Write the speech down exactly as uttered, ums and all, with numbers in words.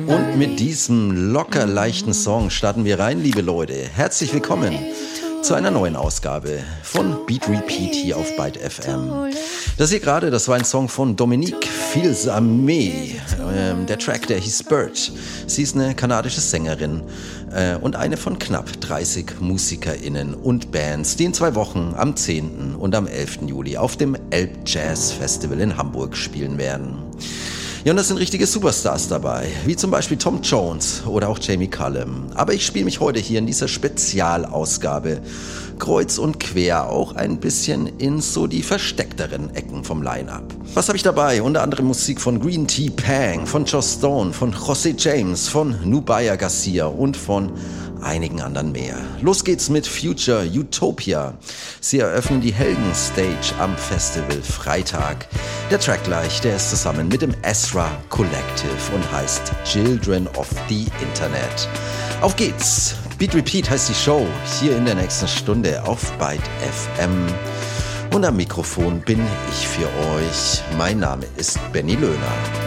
Und mit diesem locker leichten Song starten wir rein, liebe Leute. Herzlich willkommen zu einer neuen Ausgabe von Beat Repeat hier auf Byte F M. Das hier gerade, das war ein Song von Dominique Fils-Aimé. Ähm, der Track, der hieß Bird. Sie ist eine kanadische Sängerin äh, und eine von knapp dreißig MusikerInnen und Bands, die in zwei Wochen am zehnten und am elften Juli auf dem Elb Jazz Festival in Hamburg spielen werden. Ja, und da sind richtige Superstars dabei, wie zum Beispiel Tom Jones oder auch Jamie Cullum. Aber ich spiele mich heute hier in dieser Spezialausgabe kreuz und quer auch ein bisschen in so die versteckteren Ecken vom Line-Up. Was habe ich dabei? Unter anderem Musik von Green Tea Pang, von Joss Stone, von José James, von Nubia Garcia und von einigen anderen mehr. Los geht's mit Future Utopia. Sie eröffnen die Helden Stage am Festival Freitag. Der Track gleich, der ist zusammen mit dem Ezra Collective und heißt Children of the Internet. Auf geht's! Beat Repeat heißt die Show, hier in der nächsten Stunde auf Byte F M. Und am Mikrofon bin ich für euch. Mein Name ist Benny Löhner.